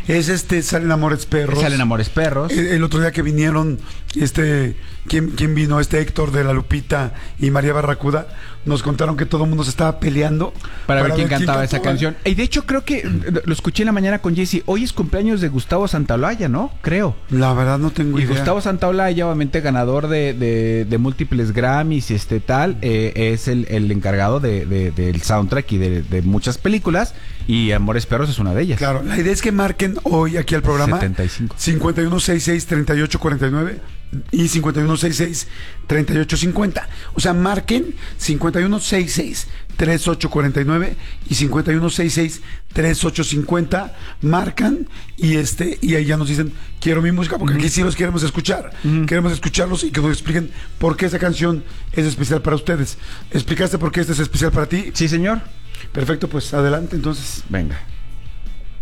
Es Salen Amores Perros. Salen Amores Perros. El otro día que vinieron, ¿quién vino? Héctor de la Lupita y María Barracuda, nos contaron que todo el mundo se estaba peleando para ver quién cantaba esa canción. Y de hecho creo que lo escuché en la mañana con Jesse. Hoy es cumpleaños de Gustavo Santaolalla, ¿no? Creo. La verdad no tengo idea. Y Gustavo Santaolalla, obviamente ganador de múltiples Grammys y es el encargado del soundtrack y de muchas películas. Y Amores Perros es una de ellas. Claro, la idea es que marquen hoy aquí al programa 75 5166-3849 y 5166-3850. O sea, marquen 5166-3849 y 5166-3850. Marcan y ahí ya nos dicen, quiero mi música, porque aquí sí los queremos escuchar. Queremos escucharlos y que nos expliquen por qué esa canción es especial para ustedes. ¿Explicaste por qué esta es especial para ti? Sí, señor. Perfecto, pues adelante entonces. Venga.